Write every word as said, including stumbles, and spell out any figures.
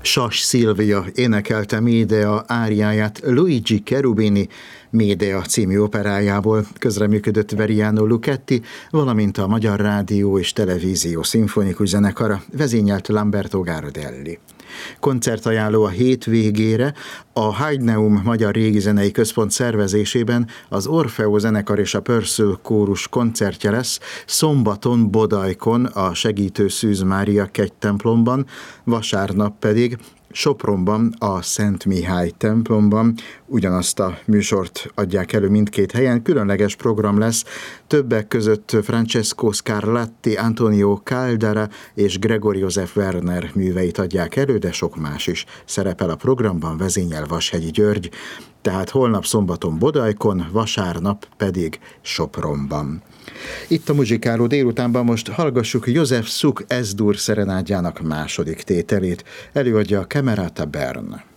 Sas Szilvia énekelte Médea áriáját Luigi Cherubini Médea című operájából, közreműködött Veriano Luchetti, valamint a Magyar Rádió és Televízió Szimfonikus Zenekara, vezényelt Lamberto Gardelli. Koncertajánló a hét végére a Haydneum Magyar Régizenei Központ szervezésében az Orfeó zenekar és a Pörszel kórus koncertje lesz szombaton Bodajkon a Segítő Szűz Mária kegytemplomban, vasárnap pedig Sopronban, a Szent Mihály templomban. Ugyanazt a műsort adják elő mindkét helyen, különleges program lesz, többek között Francesco Scarlatti, Antonio Caldara és Gregor József Werner műveit adják elő, de sok más is szerepel a programban, vezényel Vashegyi György, tehát holnap szombaton Bodajkon, vasárnap pedig Sopronban. Itt a muzsikáló délutánban most hallgassuk József Suk Es-dur szerenádjának második tételét, előadja a Camerata Bern.